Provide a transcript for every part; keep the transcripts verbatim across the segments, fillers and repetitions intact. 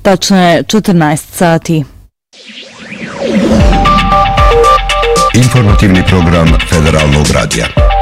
Tačno je četrnaest sati. Informativni program Federalnog radija.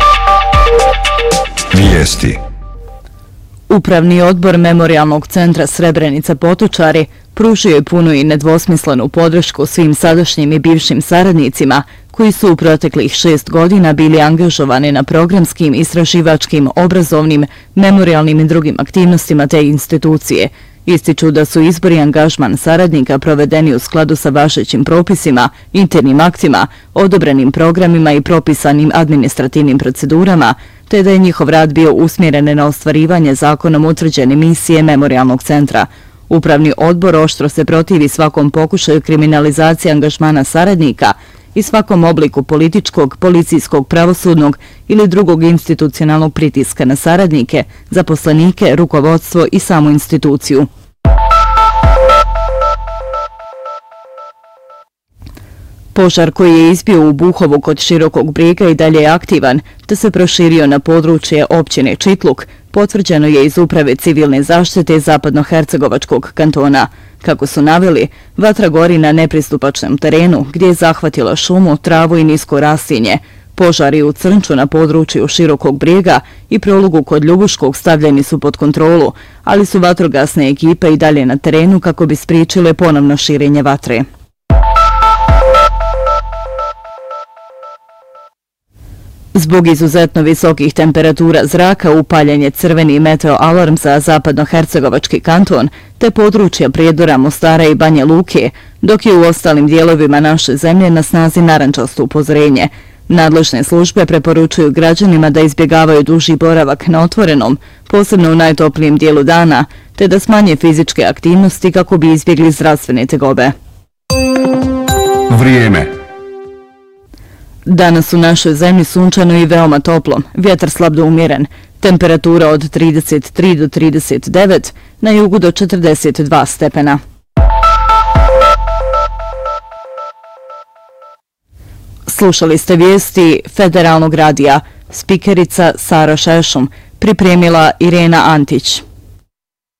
Vijesti. Upravni odbor Memorijalnog centra Srebrenica Potočari pružio je punu i nedvosmislenu podršku svim sadašnjim i bivšim saradnicima koji su u proteklih šest godina bili angažovani na programskim, istraživačkim, obrazovnim, memorijalnim i drugim aktivnostima te institucije. Ističu da su izbor i angažman saradnika provedeni u skladu sa važećim propisima, internim aktima, odobrenim programima i propisanim administrativnim procedurama, te da je njihov rad bio usmjeren na ostvarivanje zakonom utvrđene misije Memorijalnog centra. Upravni odbor oštro se protivi svakom pokušaju kriminalizacije angažmana saradnika i svakom obliku političkog, policijskog, pravosudnog ili drugog institucionalnog pritiska na saradnike, zaposlenike, rukovodstvo i samu instituciju. Požar koji je izbio u Buhovu kod Širokog Brijega i dalje je aktivan, te se proširio na područje općine Čitluk, potvrđeno je iz Uprave civilne zaštite Zapadnohercegovačkog kantona. Kako su naveli, vatra gori na nepristupačnom terenu gdje je zahvatila šumu, travu i nisko rastinje. Požari u Crnču na području Širokog Brijega i prolugu kod Ljubuškog stavljeni su pod kontrolu, ali su vatrogasne ekipe i dalje na terenu kako bi spriječile ponovno širenje vatre. Zbog izuzetno visokih temperatura zraka upaljen je crveni meteo alarm za Zapadnohercegovački kanton te područja Prijedora, Mostara i Banja Luke, dok je u ostalim dijelovima naše zemlje na snazi narančasto upozorenje. Nadležne službe preporučuju građanima da izbjegavaju duži boravak na otvorenom, posebno u najtoplijem dijelu dana, te da smanje fizičke aktivnosti kako bi izbjegli zdravstvene tegobe. Vrijeme. Danas u našoj zemlji sunčano i veoma toplo, vjetar slab do umjeren, temperatura od trideset tri do trideset devet, na jugu do četrdeset dva stepena. Slušali ste vijesti Federalnog radija, spikerica Sara Šešum, pripremila Irena Antić.